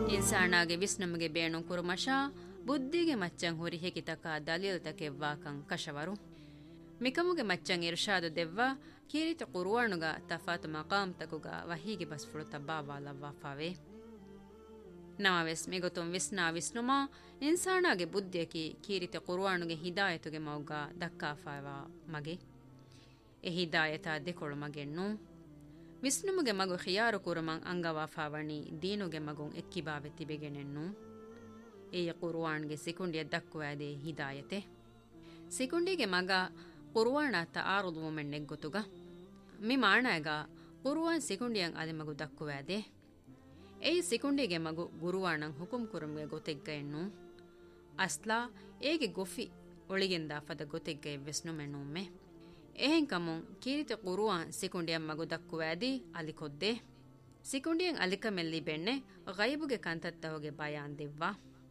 ಇನ್ಸಾನಾಗೆ ವಿಸ್ನಮಗೆ ಬೇಣು ಕುರುಮಶ ಬುದ್ಧಿಗೆ ಮಚ್ಚಂ ಹುರಿ ಹೆಕಿತಕ ದಲೀಲ್ತಕೆವ್ವಾಕಂ ಕಶವರು ಮಿಕಮುಗೆ ಮಚ್ಚಂ ಇರ್ಷಾದು ದೆವ್ವ ಕೀರಿತ ಕುರುವಾಣುಗ ತಫಾತು ಮಕಾಮ್ ತಕುಗ ವಹೀಗೆ ಬಸ್ಫುಳು ತಬ್ಬಾವಾಲವ್ವಾಫಾವೆ ನಮವೆಸ್ ಮಿಗೊತುಂ ವಿಸ್ನಾ ವಿಸ್ನುಮಾ ಇನ್ಸಾನಾಗೆ ಬುದ್ಧಿಯಕಿ ಕೀರಿತ ಕುರುವಾಣುಗೆ ಹಿದಾಯತುಗೆ ಮೌಗ ದಕ್ಕಾಫಾವಾ ಮಗೆ ಎ ಹಿದಾಯತ ದೆಕೊಳು ಮಗೆಣ್ಣು ವಿಸ್ನುಮುಗೆ ಮಗು ಖಿಯಾರು ಕುರುಮಂ ಅಂಗವಾಫಾವಣಿ ದೀನುಗೆ ಮಗುಂ ಎಕ್ಕಿಬಾವೆ ತಿಬೆಗೆನೆನ್ನು ಏಯ ಕುರುವಾಣ್ಗೆ ಸಿಕುಂಡಿಯ ದಕ್ಕುವಾದೆ ಹಿದಾಯತೆ ಸಿಕುಂಡಿಗೆ ಮಗ ಕುರುವಾಣ ತಾರುದು ಮೆಣ್ಣೆಗ್ಗೊತುಗ ಮಿ ಮಾಣಾಗ ಕುರುವಾನ್ ಸಿಕುಂಡಿಯಂ ಅದೆ ಮಗು ದಕ್ಕುವಾದೆ ಏಯ್ ಸಿಕುಂಡಿಗೆ ಮಗು ಗುರುವಾಣಂ ಹುಕುಂ ಕುರುಮ್ಗೆ ಗೊತೆಗ್ಗ ಎನ್ನು ಅಸ್ಲಾ ಏಗೆ ಗೊಫಿ ಒಳಿಗೆಂದ ಫದ ಗೊತೆಗ್ಗ ಎವ್ವೆಸ್ನು ಮೆಣ್ಣುಮ್ಮೆ එහෙන් කමුන් කීරිත කුරුවාන් සිකුණ්ඩියන් මගු දක්කුවෑදී අලිකොද්දේ සිකුණ්ඩියන් අලිකමෙල්ලි බෙන්නේ ගයිබුගේ කන්තත්තවගේ බයාන් දෙව්වා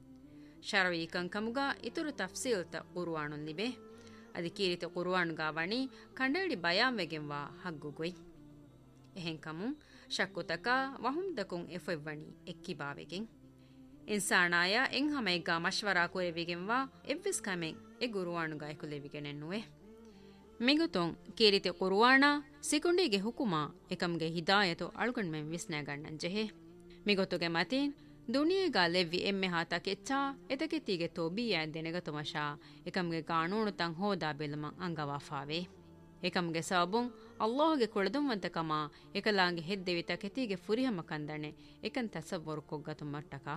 ශරවීකන් කමුගා ඉතුරු තෆ්සීල්ත කුරුවානුන් ලිබේ අදි කීරිත කුරුවානුගා වණී කණ්ඩේඩි බයාන් වෙගෙන්වා හග්ගුගොයි එහෙන් කමුන් ශක්කුතකා වහුම්දකුන් එෆෙව්වණී එක්කිබාවෙගෙන් ඉන්සානායා එන් හැමයිගා මෂ්වරා කුරෙවිගෙන්වා එව්විස් කමෙන් එ කුරුවානුගා එකුලෙවිගෙනෙන්නුවේ ಮಿಗುತೊಂ ಕೀರಿತೆ ಕುರುವಾಣ ಸಿಕುಂಡಿಗೆ ಹುಕುಮಾ ಎಕಮ್ಗೆ ಹಿದಾಯತು ಅಳುಗಣ್ಮೆಂ ವಿಸ್ನಾಗಣ್ಣನ್ ಜೆಹೆ ಮಿಗೊತುಗೆ ಮತೀನ್ ದುನಿಯೆಗಾ ಲೆವ್ವಿ ಎಮ್ಮೆ ಹಾತ ಕೆಚ್ಚಾ ಎತಕೆತ್ತಿಗೆ ತೋಬಿಯಾ ದೆನೆಗತು ಮಶಾ ಎಕಮ್ಗೆ ಕಾನೂನು ತಂ ಹೋದಾ ಬೆಲುಮಂ ಅಂಗವಾಫಾವೆ ಎಕಮ್ಗೆ ಸಬುಂ ಅಲ್ಲಾಹ್ಗೆ ಕುಳದುಂವಂತಕಮ ಎಕಲಾಂಗೆ ಹೆದ್ದೆವಿ ತಕೆತಿಗೆ ಫುರಿಹಮ ಕಂದಣೆ ಎಕನ್ ತಸವ್ವರು ಕೊಗ್ಗತು ಮಟ್ಟಕ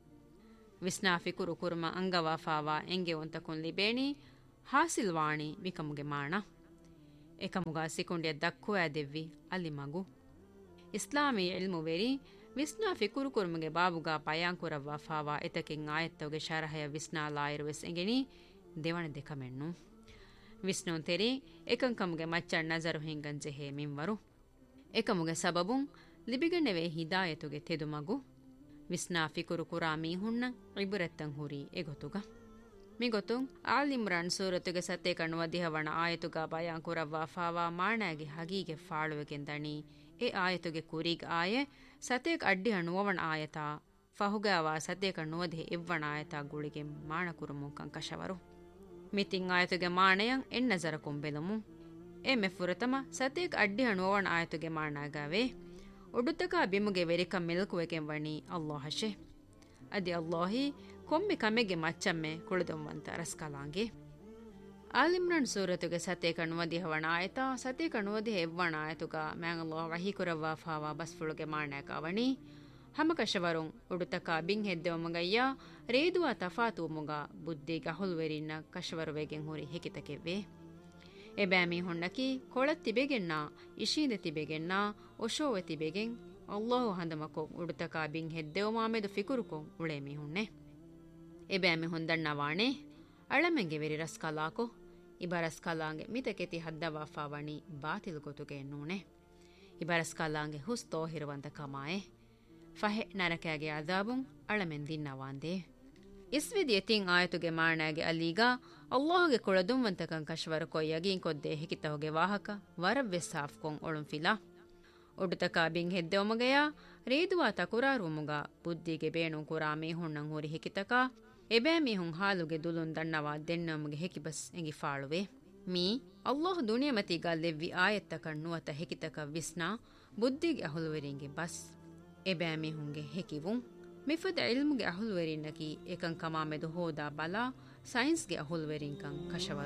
ವಿಸ್ನಾಫಿ ಕುರು ಕುರ್ಮ ಅಂಗವಾಫಾವಾ ಎಂಗೆ ಒಂತಕುನ್ ಲಿಬೇಣಿ ಹಾಸಿಲ್ವಾಣಿ ಮಿಕಮುಗೆ ಮಾಣ ಎಕಮುಗ ಸಿಕುಂಡಿಯ ದಕ್ಕುವ ದೆವ್ವಿ ಅಲ್ಲಿ ಮಗು ಇಸ್ಲಾಮಿ ಇಲ್ಮುವೆರಿ ವಿಸ್ನಾ ಫಿಕುರು ಕುರ್ಮುಗೆ ಬಾಬುಗಾ ಪಯಾಂಕುರವ್ವ ಫಾವಾ ಎತಕೆಂ ಆಯತ್ತವಗೆ ಶರಹಯ ವಿಸ್ನಾ ಲಾಯಿರುವೆಸ್ ಎಂಗೆನಿ ದೇವಣ ದೆಕಮೆಣ್ಣು ವಿಸ್ನುನ್ ತೆರಿ ಎಕಂಕಮುಗೆ ಮಚ್ಚಣ್ ನಜರು ಹಿಂಗಂಜೆ ಹೇ ಮಿಂವರು ಎಕಮುಗೆ ಸಬಬುಂ ಲಿಬಿಗಣ್ಣೆವೆ ಹಿದಾಯತುಗೆ ತೆದು ಮಗು ವಿಸ್ನಾ ಫಿಕುರು ಕುರಾ ಮೀಹುಣ್ಣ ಇಬುರೆತ್ತಂ ಹುರಿ ಎಗೊತುಗ ಮಿಗೊತುಂ ಆಲ್ ಇಮ್ರಾನ್ ಸೂರತುಗೆ ಸತ್ತೆ ಕಣ್ಣುವ ದಿಹವಣ ಆಯತುಗ ಬಯಾಂಕುರವ್ವ ಫಾವಾ ಮಾಣಾಗೆ ಹಗೀಗೆ ಫಾಳುವೆಗೆಂದಣಿ ಎ ಆಯತುಗೆ ಕುರಿಗ್ ಆಯೆ ಸತೇಕ್ ಅಡ್ಡಿ ಹಣ್ಣುವವಣ ಆಯತ ಫಹುಗಾವ ಸತ್ತೆ ಕಣ್ಣುವದೆ ಇವ್ವಣ ಆಯತ ಗುಳಿಗೆ ಮಾಣ ಕುರುಮು ಕಂಕಶವರು ಮಿತಿಂ ಆಯತುಗೆ ಮಾಣೆಯಂ ಎನ್ನಜರ ಕೊಂಬೆಲಮು ಎ ಮೆಫುರತಮ ಸತೇಕ್ ಅಡ್ಡಿ ಹಣ್ಣುವವಣ ಆಯತುಗೆ ಮಾಣಾಗವೆ ಒಡುತ್ತಕ ಬಿಮುಗೆ ವೆರಿಕಂ ಮೆಲ್ಕುವೆಗೆಂವಣಿ ಅಲ್ಲಾಹಶೆ ಅದಿ ಅಲ್ಲಾಹಿ ಕೊಮ್ಮೆ ಕಮೆಗೆ ಮಚ್ಚಮ್ಮೆ ಕುಳಿದುವಂತ ರಸ್ಕಲಾಂಗೆ ಆಲಿಮ್ರನ್ ಸೂರತುಗೆ ಸತೆ ಕಣ್ಣುವದಿ ಹವಣ ಆಯತ ಸತೆ ಕಣ್ಣುವದಿ ಹೆವ್ವಣ ಆಯತುಗ ಮ್ಯಾಂಗಲ್ಲೋ ವಹಿಕುರವ್ವ ಫಾವಾ ಬಸ್ಫುಳುಗೆ ಮಾಣಾಕವಣಿ ಹಮಕಶವರುಂ ಉಡುತಕ ಬಿಂಗ್ ಹೆದ್ದೆವಮಗಯ್ಯ ರೇದುವ ತಫಾತು ಮುಗ ಬುದ್ಧಿಗ ಹುಲ್ವೆರಿನ್ನ ಕಶವರುವೆಗೆಂ ಹುರಿ ಹೆಕಿತಕೆವ್ವೆ ಎಬ್ಯಾಮಿ ಹೊಣ್ಣಕಿ ಕೊಳತ್ತಿಬೆಗೆನ್ನ ಇಶೀದೆ ತಿಬೆಗೆನ್ನ ಒಶೋವೆ ತಿಬೆಗೆಂ ಅಲ್ಲಾಹು ಹಂದಮಕೊ ಉಡುತಕ ಬಿಂಗ್ ಹೆದ್ದೆವಮಾಮೆದು ಫಿಕುರುಕೊಂ ಉಳೇಮಿ ಹುಣ್ಣೆ ಎಬ್ಯಾಮಿ ಹೊಂದಣ್ಣವಾಣೆ ಅಳಮೆಂಗೆ ವೆರಿ ರಸ್ಕಲಾಕೊ ಇಬರಸ್ಕಲಾಂಗೆ ಮಿತಕೆತಿ ಹದ್ದವಾಫಾವಣಿ ಬಾತಿಲ್ ಗೊತುಗೆ ಎನ್ನೂಣೆ ಇಬರಸ್ಕಲಾಂಗೆ ಹುಸ್ ತೋಹಿರುವಂತ ಕಮಾಯೆ ಫಹೆ ನರಕಾಗೆ ಅದಾಬುಂ ಅಳಮೆನ್ ದಿನ್ನವಾಂದೆ ಇಸ್ವಿದಿ ಎತಿಂ ಆಯತುಗೆ ಮಾಣಾಗೆ ಅಲೀಗ ಅಲ್ಲಾಹಗೆ ಕೊಳದುಂವಂತಕಂ ಕಶ್ವರ ಕೊಯ್ಯಗಿನ್ ಕೊದ್ದೆ ಹೆಕಿತಹುಗೆ ವಾಹಕ ವರವ್ವೆ ಸಾಫ್ಕೊಂ ಒಳುಂ ಫಿಲಾ ಒಡುತಕ ಬಿಂಗ್ ಹೆದ್ದೆವಮಗೆಯ ರೇದುವಾ ತಕುರಾರುಮುಗ ಬುದ್ಧಿಗೆ ಬೇಣು ಕುರಾ ಮೀಹುಣ್ಣಂ ಹುರಿ ಹೆಕಿತಕ ಎಬෑ ಮೀಹುಂ ಹಾಲುಗೆ ದುಲುನ್ ದಣ್ಣವಾ ದೆನ್ನಮುಗೆ ಹೆಕಿಬಸ್ ಎಂಗಿ ಫಾಳುವೆ ಮೀ ಅಲ್ಲಾಹ್ ದುನಿಯಮತಿಗ ಲೆವ್ವಿ ಆಯತ್ತಕ ನುವತ ಹೆಕಿತಕ ವಿಸ್ನಾ ಬುದ್ಧಿಗೆ ಅಹುಲುವೆರಿಂಗೆ ಬಸ್ ಎಬෑ ಮೀಹುಂಗೆ ಹೆಕಿವುಂ ಮಿಫದ ಇಲ್ಮುಗೆ ಅಹುಲುವೆರಿನ್ನಕಿ ಏಕಂ ಕಮಾಮೆದು ಹೋದಾ ಬಲಾ ಸೈನ್ಸ್ಗೆ ಅಹುಲುವೆರಿಂಕಂ ಕಶವ